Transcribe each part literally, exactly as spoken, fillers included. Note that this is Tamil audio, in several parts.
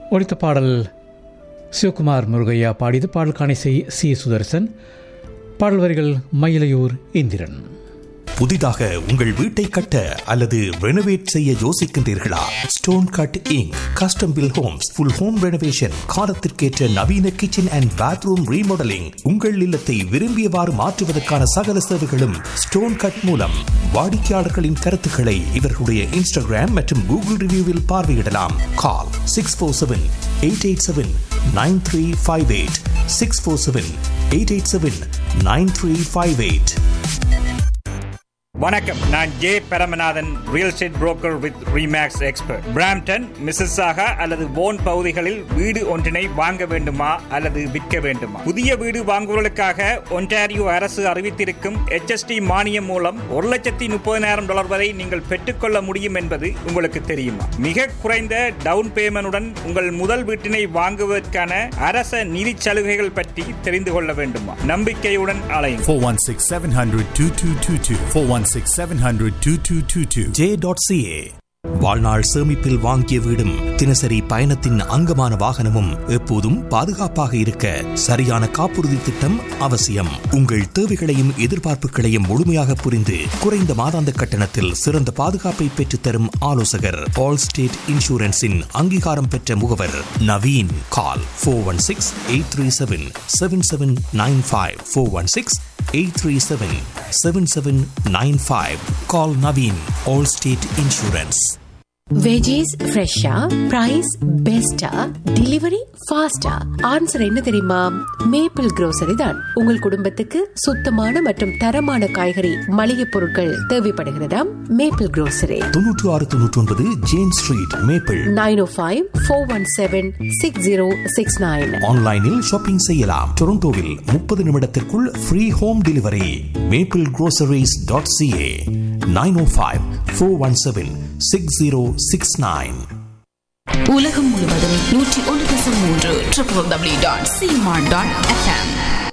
ஒலித்த பாடல் சிவகுமார் முருகையா பாடியது. பாடலுக்கான இசை சி சுதர்சன். பாடல் வரிகள் மயிலையூர் இந்திரன். புதிதாக உங்கள் வீட்டை கட்ட அல்லது ரெனோவேட் செய்ய யோசிக்கின்றீர்களா? Stone cut ink custom bill Holmes full home renovation காலத்திற்கேற்ற நவீன கிச்சன் அண்ட் பாத்ரூம் ரீமாடலிங் உங்கள் இல்லத்தை விரும்பியவாறு மாற்றுவதற்கான சகல சேவைகளும் ஸ்டோன் கட் மூலம். வாடிக்கையாளர்களின் கருத்துக்களை இவர்களுடைய இன்ஸ்டாகிராம் மற்றும் கூகுள் ரிவ்யூவில் பார்வையிடலாம். கால் six four seven eight eight seven nine three five eight six four seven eight eight seven nine three five eight. வணக்கம், நான் J Paramanathan, real estate broker with remakes expert. Brampton, மிஸ்ஸஸாகா அல்லது வோன் பகுதிகளில் வீடு ஒன்றினை வாங்க வேண்டுமா அல்லது விற்க வேண்டுமா? புதிய வீடு வாங்குவதற்காக ஒன்டாரியோ அரசு அறிவித்திருக்கும் எச் எஸ் டி மானியம் மூலம் ஒரு லட்சத்தி முப்பதினாயிரம் டாலர் வரை நீங்கள் பெற்றுக்கொள்ள முடியும் என்பது உங்களுக்கு தெரியுமா? மிக குறைந்த டவுன் பேமெண்டுடன் உங்கள் முதல் வீட்டினை வாங்குவதற்கான அரச நிதி சலுகைகள் பற்றி தெரிந்து கொள்ள வேண்டுமா? நம்பிக்கையுடன் அலையுங்கள். four one six seven hundred two two two two four one six seven hundred two two two two. J dot C A. வாழ்நாள் சேமிப்பில் வாங்கிய வீடும் தினசரி பயணத்தின் அங்கமான வாகனமும் எப்போதும் பாதுகாப்பாக இருக்க சரியான காப்புறுதி திட்டம் அவசியம். உங்கள் தேவைகளையும் எதிர்பார்ப்புகளையும் முழுமையாக புரிந்து குறைந்த மாதாந்த கட்டணத்தில் சிறந்த பாதுகாப்பை பெற்றுத்தரும் ஆலோசகர் ஆல் ஸ்டேட் இன்சூரன்ஸின் அங்கீகாரம் பெற்ற முகவர் Naveen. Call four one six eight three seven seven seven nine five four one six eight three seven seven seven nine five. கால் Naveen, all state insurance. Veggies ஃப்ரெஷ்ஷா, பிரைஸ் பெஸ்டா, டெலிவரி ஃபாஸ்டா? ஆன்சர் என்ன தெரியுமா? மேப்பிள் grocery தான். உங்கள் குடும்பத்துக்கு சுத்தமான மற்றும் தரமான காய்கறி மளிகை பொருட்கள் தேவைப்படுகிறதாம். மேப்பிள் grocery தொன்னூற்று ஆறு தொன்னூற்றி ஒன்பது ஜேம்ஸ் ஸ்ட்ரீட், மேப்பிள். நைன் ஓ five four one seven six zero six nine. ஆன்லைனில் ஷாப்பிங் செய்யலாம். டொரண்டோவில் முப்பது நிமிடத்திற்குள் free home delivery. Maple groceries dot C A. Nine O five four one seven six zero six nine. உலகம் முழுவதும் நூற்றி ஒன்று தசம் மூன்று triple W dot சிமார்ட் dot FM.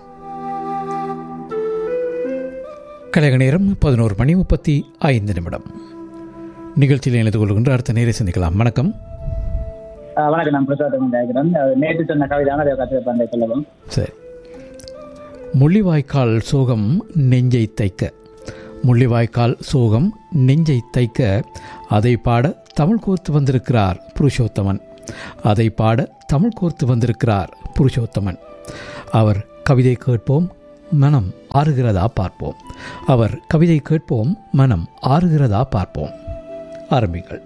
கலைக நேரம் பதினோரு மணி முப்பத்தி ஐந்து நிமிடம். நிகழ்ச்சியில் இணைந்து கொள்கின்ற அடுத்த நேரை சந்திக்கலாம். வணக்கம். வணக்கம், நான் பிரசாத். நேற்று சொன்ன கவிதான கதை சொல்லவும். சரி. முள்ளிவாய்க்கால் சோகம் நெஞ்சை தைக்க, முள்ளிவாய்க்கால் சோகம் நெஞ்சை தைக்க, அதை பாட தமிழ் கோர்த்து வந்திருக்கிறார் புருஷோத்தமன். அதை பாட தமிழ் கோர்த்து வந்திருக்கிறார் புருஷோத்தமன். அவர் கவிதை கேட்போம், மனம் ஆறுகிறதா பார்ப்போம். அவர் கவிதை கேட்போம், மனம் ஆறுகிறதா பார்ப்போம். ஆரம்பிங்கள்.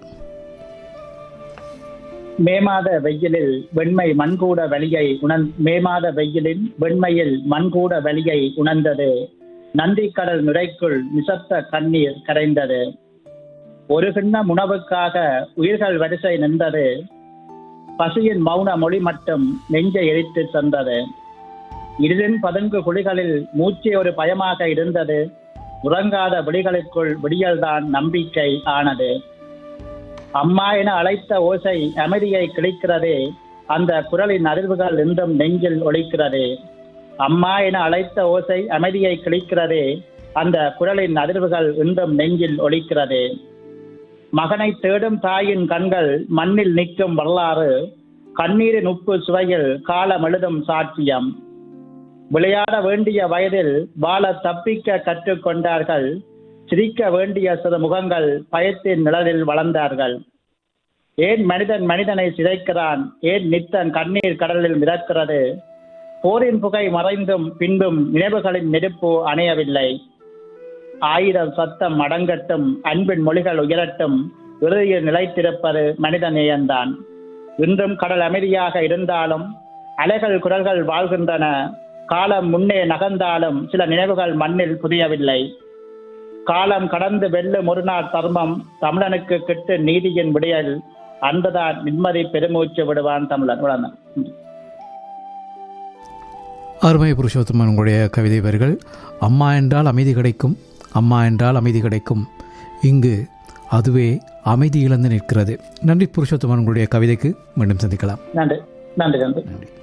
மே மாத வெயிலில் வெண்மை மண்கூட வலியை உணர் மே மாத வெயிலில் வெண்மையில் மண்கூட வலியை உணர்ந்தது. நந்திக்கடல் நுரைக்குள் நிசப்த கண்ணீர் கரைந்தது. ஒரு கிண்ணம் உணவுக்காக உயிர்கள் வரிசை நின்றது. பசியின் மௌன மொழி மட்டும் நெஞ்சை எரித்து சென்றது. இருளின் பதுங்கு குழிகளில் மூச்சு ஒரு பயமாக இருந்தது. உறங்காத விழிகளுக்குள் விடியல்தான் நம்பிக்கை ஆனது. அம்மா என அழைத்த ஓசை அமைதியை கிழிக்கிறதே. அந்த குரலின் அதிர்வுகள் இன்றும் நெஞ்சில் ஒலிக்கிறது. அம்மா என அழைத்த ஓசை அமைதியை கிழிக்கிறதே. அந்த குரலின் அதிர்வுகள் இன்றும் நெஞ்சில் ஒலிக்கிறது. மகனை தேடும் தாயின் கண்கள் மண்ணில் நிற்கும் வரலாறு. கண்ணீரின் உப்பு சுவையில் காலம் எழுதும் சாட்சியம். விளையாட வேண்டிய வயதில் வாழ தப்பிக்க கற்றுக்கொண்டார்கள். சிரிக்க வேண்டிய சிறு முகங்கள் பயத்தின் நிழலில் வளர்ந்தார்கள். ஏன் மனிதன் மனிதனை சிதைக்கிறான்? ஏன் நித்தன் கண்ணீர் கடலில் மிதக்கிறது? போரின் புகை மறைந்தும் பின்பும் நினைவுகளின் நெருப்பு அணையவில்லை. ஆயிரம் சத்தம் அடங்கட்டும், அன்பின் மொழிகள் உயரட்டும், இறுதியில் நிலைத்திருப்பது மனித நேயம்தான். இன்றும் கடல் அமைதியாக இருந்தாலும் அலைகள் குரல்கள் வாழ்கின்றன. காலம் முன்னே நகர்ந்தாலும் சில நினைவுகள் மண்ணில் புதியவில்லை. காலம் கடந்து வெல்லும் ஒரு நாள் தர்மம். தமிழனுக்கு கிட்டு நீதியின் விடியல். அன்புதான் நிம்மதி பெருமூச்சு விடுவான் தமிழன். உடனே அருமை புருஷோத்தமன், உங்களுடைய கவிதை வரிகள். அம்மா என்றால் அமைதி கிடைக்கும், அம்மா என்றால் அமைதி கிடைக்கும், இங்கு அதுவே அமைதி இழந்து நிற்கிறது. நன்றி புருஷோத்தமன், உங்களுடைய கவிதைக்கு மீண்டும் சந்திக்கலாம். நன்றி நன்றி நன்றி.